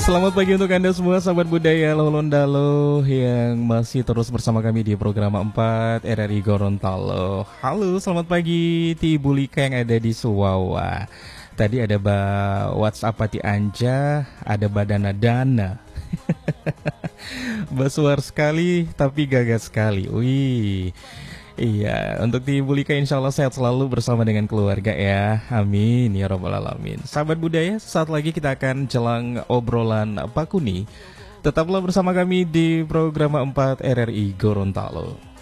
Selamat pagi untuk Anda semua sahabat budaya Lolondalo yang masih terus bersama kami di program 4 RRI Gorontalo. Halo, selamat pagi Ti Bulika yang ada di Suwawa. Tadi ada WhatsApp Pati Anja, ada Badana Dana. Basuar sekali tapi gagas sekali. Wih. Iya, untuk di Bulika insya Allah sehat selalu bersama dengan keluarga ya. Amin, ya robbal alamin. Sahabat budaya, saat lagi kita akan jelang obrolan Pakuni. Tetaplah bersama kami di program 4 RRI Gorontalo.